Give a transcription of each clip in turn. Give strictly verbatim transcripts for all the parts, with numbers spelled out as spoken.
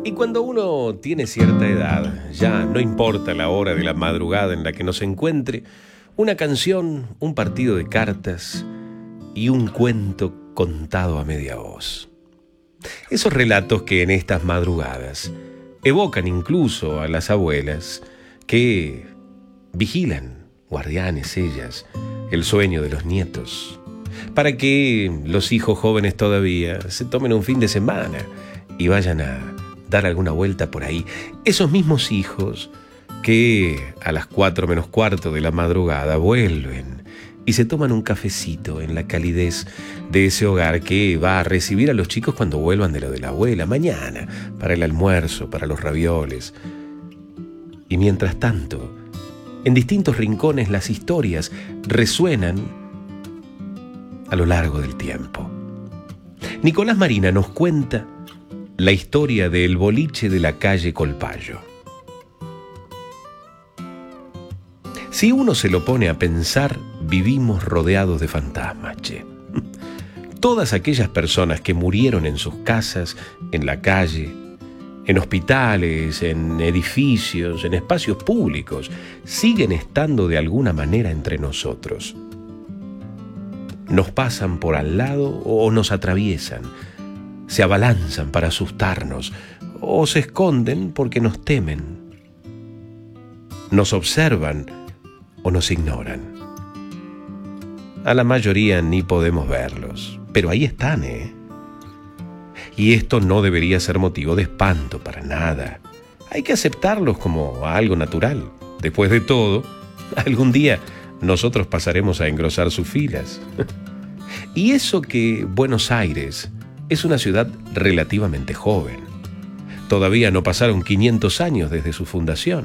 Y cuando uno tiene cierta edad, ya no importa la hora de la madrugada en la que nos encuentre, una canción, un partido de cartas y un cuento contado a media voz. Esos relatos que en estas madrugadas evocan incluso a las abuelas que vigilan, guardianes ellas, el sueño de los nietos, para que los hijos jóvenes todavía se tomen un fin de semana y vayan a dar alguna vuelta por ahí. Esos mismos hijos que a las cuatro menos cuarto de la madrugada vuelven y se toman un cafecito en la calidez de ese hogar que va a recibir a los chicos cuando vuelvan de lo de la abuela, mañana, para el almuerzo, para los ravioles. Y mientras tanto, en distintos rincones las historias resuenan a lo largo del tiempo. Nicolás Marina nos cuenta la historia del boliche de la calle Colpayo. Si uno se lo pone a pensar, vivimos rodeados de fantasmas, che. Todas aquellas personas que murieron en sus casas, en la calle, en hospitales, en edificios, en espacios públicos, siguen estando de alguna manera entre nosotros. Nos pasan por al lado o nos atraviesan, se abalanzan para asustarnos o se esconden porque nos temen. Nos observan o nos ignoran. A la mayoría ni podemos verlos, pero ahí están, ¿eh? Y esto no debería ser motivo de espanto para nada. Hay que aceptarlos como algo natural. Después de todo, algún día nosotros pasaremos a engrosar sus filas. Y eso que Buenos Aires es una ciudad relativamente joven. Todavía no pasaron quinientos años desde su fundación.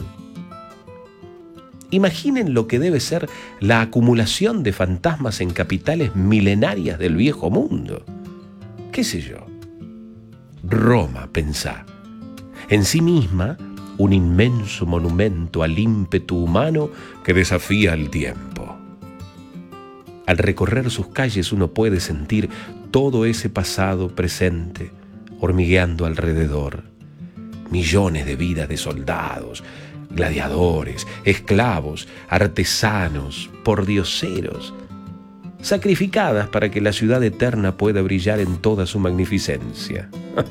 Imaginen lo que debe ser la acumulación de fantasmas en capitales milenarias del viejo mundo. ¿Qué sé yo? Roma, pensá. En sí misma, un inmenso monumento al ímpetu humano que desafía al tiempo. Al recorrer sus calles uno puede sentir todo ese pasado presente hormigueando alrededor. Millones de vidas de soldados, gladiadores, esclavos, artesanos, pordioseros, sacrificadas para que la ciudad eterna pueda brillar en toda su magnificencia.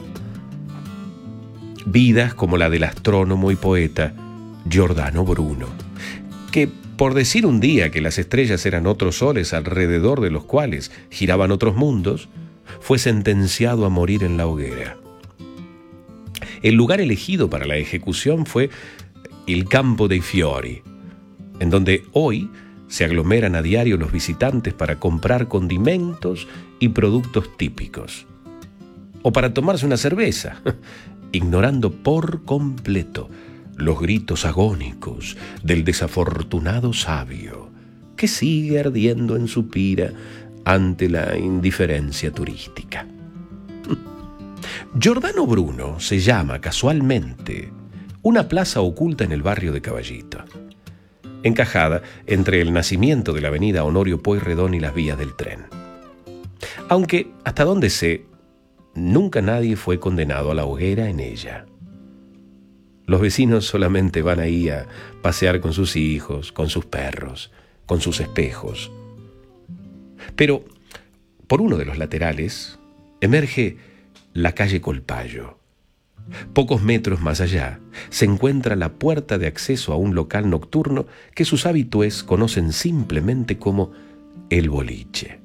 Vidas como la del astrónomo y poeta Giordano Bruno, que por decir un día que las estrellas eran otros soles alrededor de los cuales giraban otros mundos, fue sentenciado a morir en la hoguera. El lugar elegido para la ejecución fue el Campo dei Fiori, en donde hoy se aglomeran a diario los visitantes para comprar condimentos y productos típicos, o para tomarse una cerveza, ignorando por completo los gritos agónicos del desafortunado sabio que sigue ardiendo en su pira ante la indiferencia turística. Giordano Bruno se llama casualmente una plaza oculta en el barrio de Caballito, encajada entre el nacimiento de la avenida Honorio Pueyrredón y las vías del tren. Aunque, hasta donde sé, nunca nadie fue condenado a la hoguera en ella. Los vecinos solamente van ahí a pasear con sus hijos, con sus perros, con sus espejos. Pero, por uno de los laterales, emerge la calle Colpayo. Pocos metros más allá se encuentra la puerta de acceso a un local nocturno que sus habitués conocen simplemente como el boliche.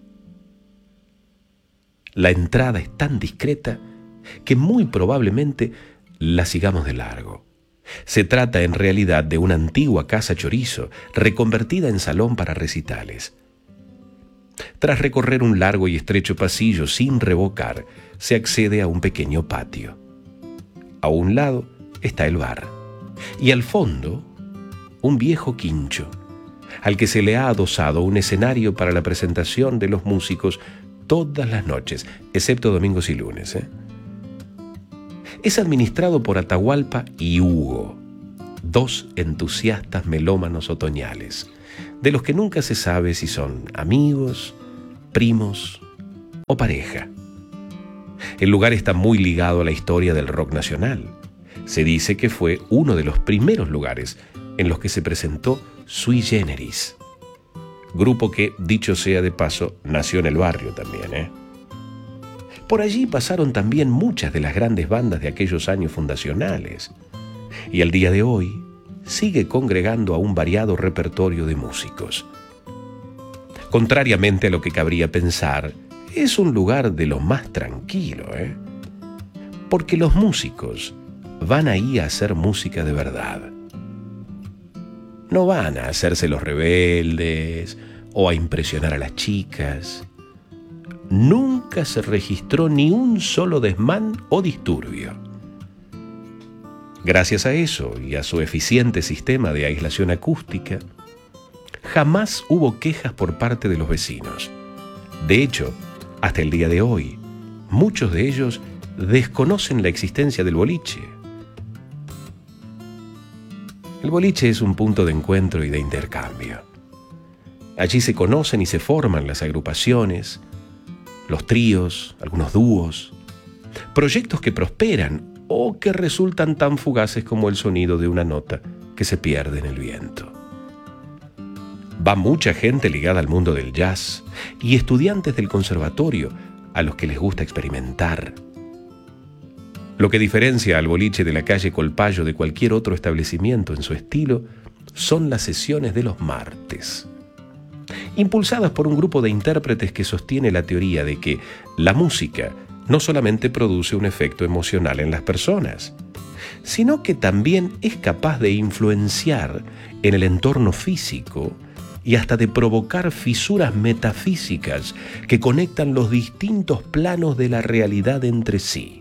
La entrada es tan discreta que muy probablemente la sigamos de largo. Se trata en realidad de una antigua casa chorizo reconvertida en salón para recitales. Tras recorrer un largo y estrecho pasillo sin revocar, se accede a un pequeño patio. A un lado está el bar y al fondo un viejo quincho, al que se le ha adosado un escenario para la presentación de los músicos todas las noches, excepto domingos y lunes, ¿eh? Es administrado por Atahualpa y Hugo, dos entusiastas melómanos otoñales, de los que nunca se sabe si son amigos, primos o pareja. El lugar está muy ligado a la historia del rock nacional, Se dice que fue uno de los primeros lugares en los que se presentó Sui Generis, grupo que, dicho sea de paso, nació en el barrio también, ¿eh? Por allí pasaron también muchas de las grandes bandas de aquellos años fundacionales, y al día de hoy sigue congregando a un variado repertorio de músicos. Contrariamente a lo que cabría pensar, es un lugar de lo más tranquilo, ¿eh? Porque los músicos van ahí a hacer música de verdad. No van a hacerse los rebeldes o a impresionar a las chicas. Nunca se registró ni un solo desmán o disturbio. Gracias a eso y a su eficiente sistema de aislación acústica, jamás hubo quejas por parte de los vecinos. De hecho, hasta el día de hoy, muchos de ellos desconocen la existencia del boliche. El boliche es un punto de encuentro y de intercambio. Allí se conocen y se forman las agrupaciones, los tríos, algunos dúos, proyectos que prosperan o que resultan tan fugaces como el sonido de una nota que se pierde en el viento. Va mucha gente ligada al mundo del jazz y estudiantes del conservatorio a los que les gusta experimentar. Lo que diferencia al boliche de la calle Colpayo de cualquier otro establecimiento en su estilo son las sesiones de los martes, impulsadas por un grupo de intérpretes que sostiene la teoría de que la música no solamente produce un efecto emocional en las personas, sino que también es capaz de influenciar en el entorno físico y hasta de provocar fisuras metafísicas que conectan los distintos planos de la realidad entre sí.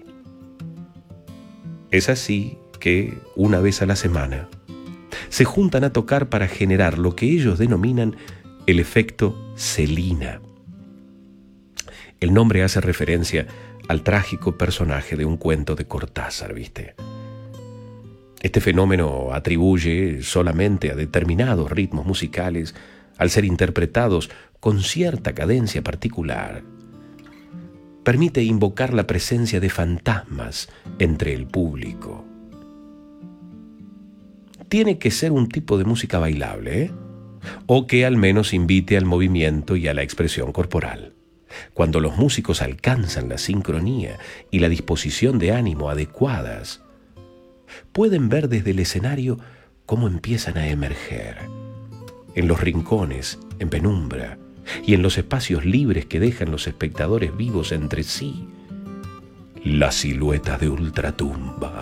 Es así que, una vez a la semana, se juntan a tocar para generar lo que ellos denominan el efecto Celina. El nombre hace referencia al trágico personaje de un cuento de Cortázar, ¿viste? Este fenómeno atribuye solamente a determinados ritmos musicales, al ser interpretados con cierta cadencia particular, permite invocar la presencia de fantasmas entre el público. Tiene que ser un tipo de música bailable, ¿eh? O que al menos invite al movimiento y a la expresión corporal. Cuando los músicos alcanzan la sincronía y la disposición de ánimo adecuadas, pueden ver desde el escenario cómo empiezan a emerger, en los rincones, en penumbra, y en los espacios libres que dejan los espectadores vivos entre sí, las siluetas de ultratumba.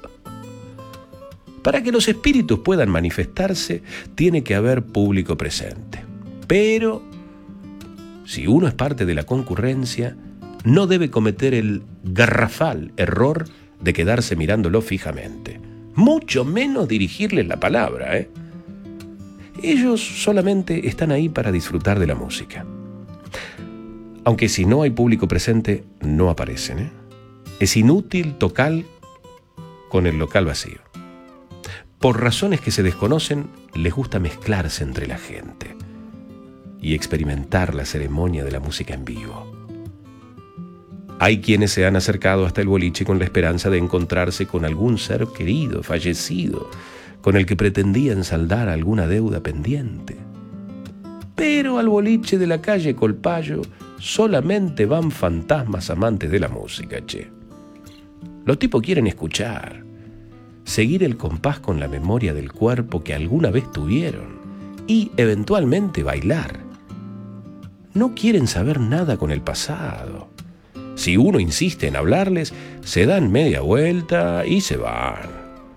Para que los espíritus puedan manifestarse, tiene que haber público presente. Pero, si uno es parte de la concurrencia, no debe cometer el garrafal error de quedarse mirándolo fijamente, mucho menos dirigirles la palabra, ¿eh? Ellos solamente están ahí para disfrutar de la música. Aunque si no hay público presente, no aparecen, ¿eh? Es inútil tocar con el local vacío. Por razones que se desconocen, les gusta mezclarse entre la gente y experimentar la ceremonia de la música en vivo. Hay quienes se han acercado hasta el boliche con la esperanza de encontrarse con algún ser querido, fallecido, con el que pretendían saldar alguna deuda pendiente. Pero al boliche de la calle Colpayo solamente van fantasmas amantes de la música, che. Los tipos quieren escuchar, seguir el compás con la memoria del cuerpo que alguna vez tuvieron y eventualmente bailar. No quieren saber nada con el pasado. Si uno insiste en hablarles, se dan media vuelta y se van.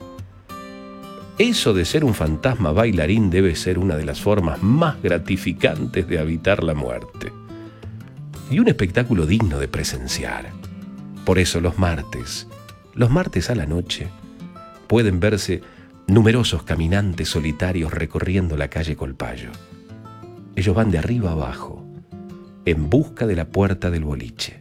Eso de ser un fantasma bailarín debe ser una de las formas más gratificantes de habitar la muerte. Y un espectáculo digno de presenciar. Por eso los martes, los martes a la noche, pueden verse numerosos caminantes solitarios recorriendo la calle Colpayo. Ellos van de arriba a abajo, en busca de la puerta del boliche.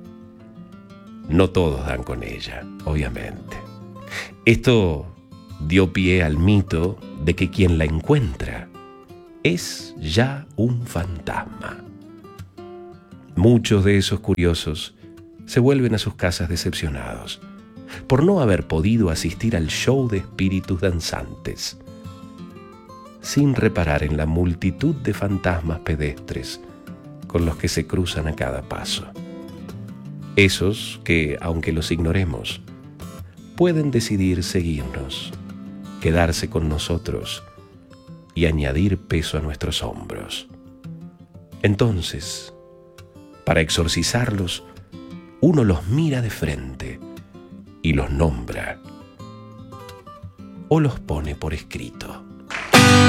No todos dan con ella, obviamente. Esto dio pie al mito de que quien la encuentra es ya un fantasma. Muchos de esos curiosos se vuelven a sus casas decepcionados, por no haber podido asistir al show de espíritus danzantes, sin reparar en la multitud de fantasmas pedestres con los que se cruzan a cada paso. Esos que, aunque los ignoremos, pueden decidir seguirnos, quedarse con nosotros y añadir peso a nuestros hombros. Entonces, para exorcizarlos, uno los mira de frente y los nombra o los pone por escrito.